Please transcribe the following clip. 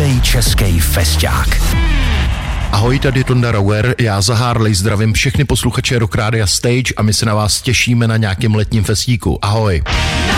každý český festák. Ahoj, tady Tonda Rauer, já za Harley zdravím všechny posluchače Rock Rádia Stage a my se na vás těšíme na nějakém letním festíku. Ahoj.